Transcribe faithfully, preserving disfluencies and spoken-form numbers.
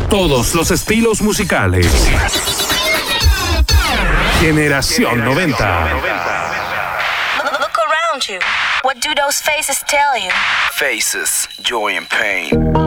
Todos los estilos musicales. Generación noventa. Look around you. What do those faces tell you? Faces, joy and pain.